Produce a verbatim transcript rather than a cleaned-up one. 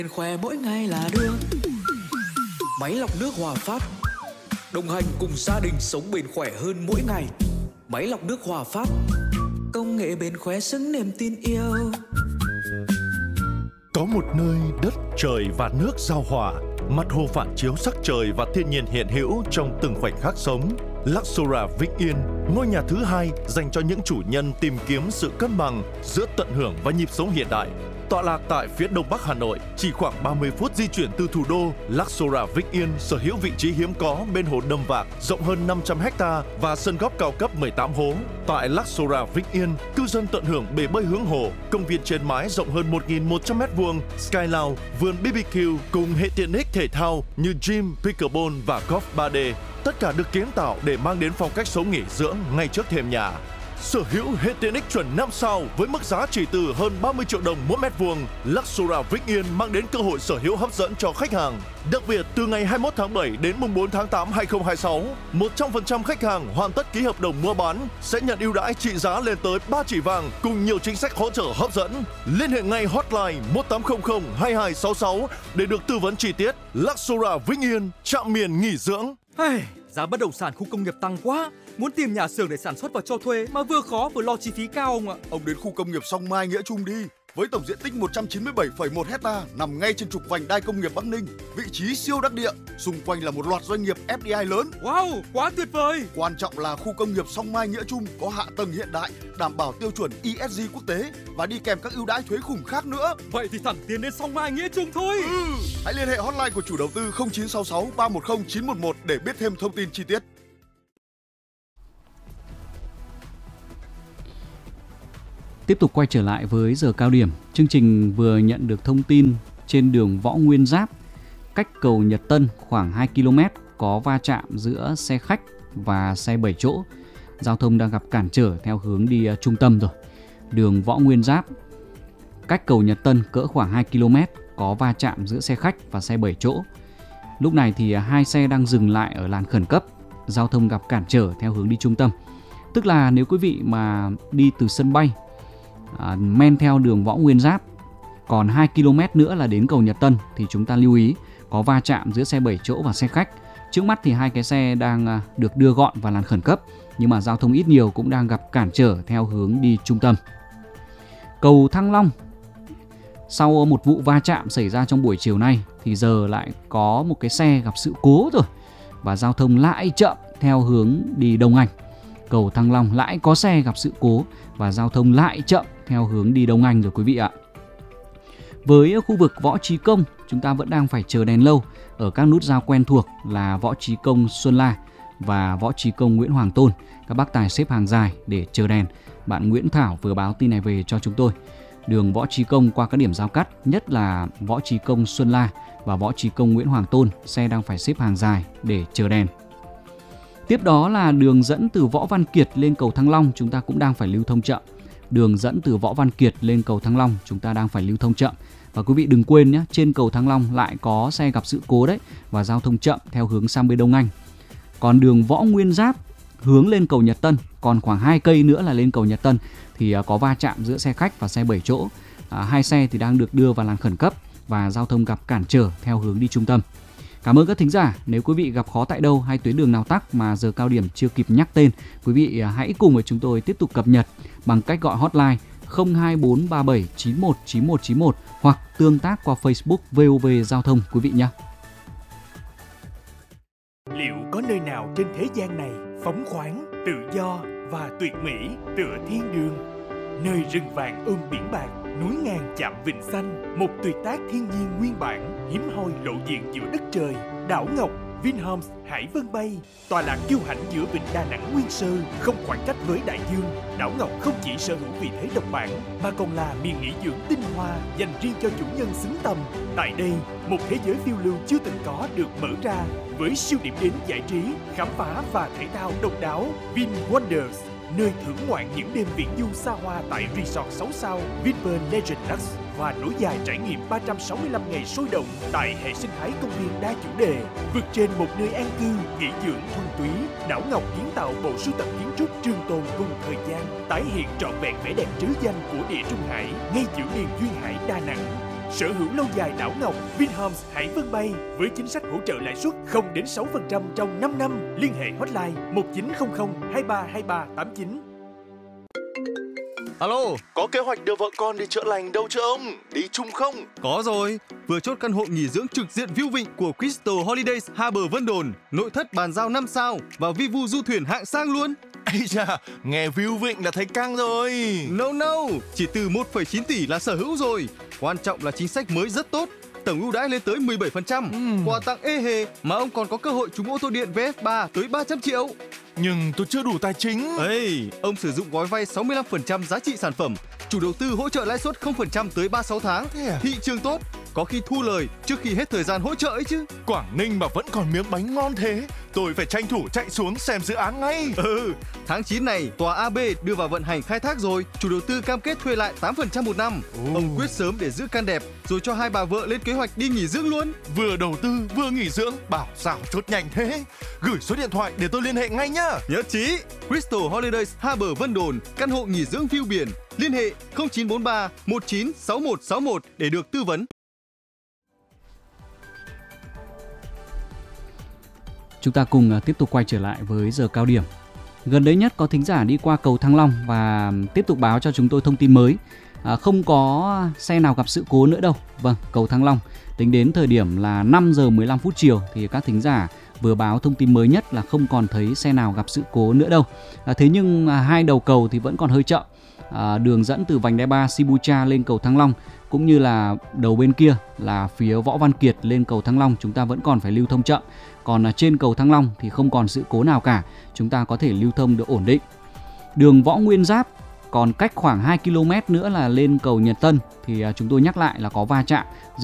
Khỏe mỗi ngày là được. Máy lọc nước Hòa Phát, đồng hành cùng gia đình sống bền khỏe hơn mỗi ngày. Máy lọc nước Hòa Phát, công nghệ bền khỏe xứng niềm tin yêu. Có một nơi đất, trời và nước giao hòa, mặt hồ phản chiếu sắc trời và thiên nhiên hiện hữu trong từng khoảnh khắc sống. Luxura Vĩnh Yên, ngôi nhà thứ hai dành cho những chủ nhân tìm kiếm sự cân bằng giữa tận hưởng và nhịp sống hiện đại. Tọa lạc tại phía đông bắc Hà Nội, chỉ khoảng ba mươi phút di chuyển từ thủ đô, Luxura Vĩnh Yên sở hữu vị trí hiếm có bên hồ Đầm Vạc rộng hơn năm trăm héc ta và sân golf cao cấp mười tám hố. Tại Luxura Vĩnh Yên, cư dân tận hưởng bể bơi hướng hồ, công viên trên mái rộng hơn một nghìn một trăm mét vuông, Sky Lounge, vườn bê bê kiu cùng hệ tiện ích thể thao như gym, pickleball và golf ba D. Tất cả được kiến tạo để mang đến phong cách sống nghỉ dưỡng ngay trước thềm nhà. Sở hữu hệ tiện ích chuẩn năm sao với mức giá chỉ từ hơn ba mươi triệu đồng mỗi mét vuông, Luxura Vĩnh Yên mang đến cơ hội sở hữu hấp dẫn cho khách hàng. Đặc biệt, từ ngày hai mươi mốt tháng bảy đến mùng bốn tháng tám năm hai nghìn không trăm hai mươi sáu, một trăm phần trăm khách hàng hoàn tất ký hợp đồng mua bán sẽ nhận ưu đãi trị giá lên tới ba chỉ vàng cùng nhiều chính sách hỗ trợ hấp dẫn. Liên hệ ngay hotline một tám không không hai hai sáu sáu để được tư vấn chi tiết. Luxura Vĩnh Yên, trạm miền nghỉ dưỡng. Hey, giá bất động sản khu công nghiệp tăng quá, muốn tìm nhà xưởng để sản xuất và cho thuê mà vừa khó vừa lo chi phí cao ông ạ. Ông đến khu công nghiệp Song Mai Nghĩa Trung đi. Với tổng diện tích một trăm chín mươi bảy phẩy một hecta nằm ngay trên trục vành đai công nghiệp Bắc Ninh, vị trí siêu đắc địa, xung quanh là một loạt doanh nghiệp ép đê i lớn. Wow, quá tuyệt vời! Quan trọng là khu công nghiệp Song Mai Nghĩa Trung có hạ tầng hiện đại, đảm bảo tiêu chuẩn e ét giê quốc tế và đi kèm các ưu đãi thuế khủng khác nữa. Vậy thì thẳng tiến đến Song Mai Nghĩa Trung thôi. Ừ. Hãy liên hệ hotline của chủ đầu tư không chín sáu sáu ba một không chín một một để biết thêm thông tin chi tiết. Tiếp tục quay trở lại với giờ cao điểm, chương trình vừa nhận được thông tin trên đường Võ Nguyên Giáp, cách cầu Nhật Tân khoảng hai ki lô mét có va chạm giữa xe khách và xe bảy chỗ. Giao thông đang gặp cản trở theo hướng đi uh, trung tâm rồi. Đường Võ Nguyên Giáp, cách cầu Nhật Tân cỡ khoảng hai ki lô mét có va chạm giữa xe khách và xe bảy chỗ. Lúc này thì uh, hai xe đang dừng lại ở làn khẩn cấp, giao thông gặp cản trở theo hướng đi trung tâm. Tức là nếu quý vị mà đi từ sân bay À, men theo đường Võ Nguyên Giáp còn hai ki lô mét nữa là đến cầu Nhật Tân thì chúng ta lưu ý có va chạm giữa xe bảy chỗ và xe khách. Trước mắt thì hai cái xe đang à, được đưa gọn vào làn khẩn cấp, nhưng mà giao thông ít nhiều cũng đang gặp cản trở theo hướng đi trung tâm. Cầu Thăng Long, sau một vụ va chạm xảy ra trong buổi chiều nay thì giờ lại có một cái xe gặp sự cố rồi và giao thông lại chậm theo hướng đi Đông Anh. Cầu Thăng Long lại có xe gặp sự cố và giao thông lại chậm theo hướng đi Đông Anh rồi quý vị ạ. Với khu vực Võ Trí Công, chúng ta vẫn đang phải chờ đèn lâu ở các nút giao quen thuộc là Võ Trí Công Xuân La và Võ Trí Công Nguyễn Hoàng Tôn. Các bác tài xếp hàng dài để chờ đèn. Bạn Nguyễn Thảo vừa báo tin này về cho chúng tôi. Đường Võ Trí Công qua các điểm giao cắt, nhất là Võ Trí Công Xuân La và Võ Trí Công Nguyễn Hoàng Tôn, xe đang phải xếp hàng dài để chờ đèn. Tiếp đó là đường dẫn từ Võ Văn Kiệt lên cầu Thăng Long, chúng ta cũng đang phải lưu thông chậm. Đường dẫn từ Võ Văn Kiệt lên cầu Thăng Long, chúng ta đang phải lưu thông chậm. Và quý vị đừng quên nhé, trên cầu Thăng Long lại có xe gặp sự cố đấy và giao thông chậm theo hướng sang bên Đông Anh. Còn đường Võ Nguyên Giáp hướng lên cầu Nhật Tân, còn khoảng hai cây nữa là lên cầu Nhật Tân thì có va chạm giữa xe khách và xe bảy chỗ. À, hai xe thì đang được đưa vào làn khẩn cấp và giao thông gặp cản trở theo hướng đi trung tâm. Cảm ơn các thính giả. Nếu quý vị gặp khó tại đâu hay tuyến đường nào tắc mà giờ cao điểm chưa kịp nhắc tên, quý vị hãy cùng với chúng tôi tiếp tục cập nhật bằng cách gọi hotline không hai bốn ba bảy chín một chín một chín một hoặc tương tác qua Facebook vê o vê Giao thông quý vị nhé. Liệu có nơi nào trên thế gian này phóng khoáng, tự do và tuyệt mỹ tựa thiên đường? Nơi rừng vàng ôm biển bạc, núi ngàn chạm vịnh xanh, một tuyệt tác thiên nhiên nguyên bản, hiếm hoi lộ diện giữa đất trời. Đảo Ngọc, Vinhomes, Hải Vân Bay, tọa lạc kiêu hãnh giữa vịnh Đà Nẵng nguyên sơ, không khoảng cách với đại dương. Đảo Ngọc không chỉ sở hữu vị thế độc bản, mà còn là miền nghỉ dưỡng tinh hoa dành riêng cho chủ nhân xứng tầm. Tại đây, một thế giới phiêu lưu chưa từng có được mở ra, với siêu điểm đến giải trí, khám phá và thể thao độc đáo. Vin Wonders, nơi thưởng ngoạn những đêm viễn du xa hoa tại resort sáu sao Vinpearl Legend Lux và nối dài trải nghiệm ba trăm sáu mươi lăm ngày sôi động tại hệ sinh thái công viên đa chủ đề. Vượt trên một nơi an cư, nghỉ dưỡng thuần túy, Đảo Ngọc kiến tạo bộ sưu tập kiến trúc trường tồn cùng thời gian, tái hiện trọn vẹn vẻ đẹp trứ danh của địa Trung Hải ngay giữa miền duyên hải Đà Nẵng. Sở hữu lâu dài đảo ngọc Vinhomes Hải Vân Bay với chính sách hỗ trợ lãi suất không đến sáu phần trăm trong năm năm. Liên hệ hotline một chín không không hai ba hai ba tám chín. Alo, có kế hoạch đưa vợ con đi chữa lành đâu chưa ông? Đi chung không? Có rồi, vừa chốt căn hộ nghỉ dưỡng trực diện view vịnh của Crystal Holidays Harbour Vân Đồn, nội thất bàn giao năm sao và Vivu du thuyền hạng sang luôn. Ây da, nghe view vịnh là thấy căng rồi. No no, chỉ từ một phẩy chín tỷ là sở hữu rồi. Quan trọng là chính sách mới rất tốt. Tổng ưu đãi lên tới mười bảy phần trăm, uhm. quà tặng ê hề mà ông còn có cơ hội trúng ô tô điện vê ép ba tới ba trăm triệu. Nhưng tôi chưa đủ tài chính. Ê, ông sử dụng gói vay sáu mươi lăm phần trăm giá trị sản phẩm, chủ đầu tư hỗ trợ lãi suất không phần trăm tới ba mươi sáu tháng. À? Thị trường tốt, có khi thu lời trước khi hết thời gian hỗ trợ ấy chứ. Quảng Ninh mà vẫn còn miếng bánh ngon thế, tôi phải tranh thủ chạy xuống xem dự án ngay. Ừ, tháng chín này tòa a bê đưa vào vận hành khai thác rồi, chủ đầu tư cam kết thuê lại tám phần trăm một năm. Ồ. Ông quyết sớm để giữ căn đẹp, rồi cho hai bà vợ lên kế hoạch đi nghỉ dưỡng luôn. Vừa đầu tư vừa nghỉ dưỡng, bảo sao chốt nhanh thế. Gửi số điện thoại để tôi liên hệ ngay nhá. Nhất trí. Crystal Holidays Harbour Vân Đồn, căn hộ nghỉ dưỡng view biển. Liên hệ không chín bốn ba một chín sáu một sáu một để được tư vấn. Chúng ta cùng tiếp tục quay trở lại với giờ cao điểm. Gần đây nhất có thính giả đi qua cầu Thăng Long và tiếp tục báo cho chúng tôi thông tin mới. À, không có xe nào gặp sự cố nữa đâu. Vâng, cầu Thăng Long tính đến thời điểm là năm giờ mười lăm phút chiều thì các thính giả vừa báo thông tin mới nhất là không còn thấy xe nào gặp sự cố nữa đâu. À, thế nhưng à, hai đầu cầu thì vẫn còn hơi chậm. À, đường dẫn từ vành đai ba Sibucha lên cầu Thăng Long cũng như là đầu bên kia là phía Võ Văn Kiệt lên cầu Thăng Long chúng ta vẫn còn phải lưu thông chậm. Còn à, trên cầu Thăng Long thì không còn sự cố nào cả, chúng ta có thể lưu thông được ổn định. Đường Võ Nguyên Giáp còn cách khoảng hai ki lô mét nữa là lên cầu Nhật Tân thì à, chúng tôi nhắc lại là có va chạm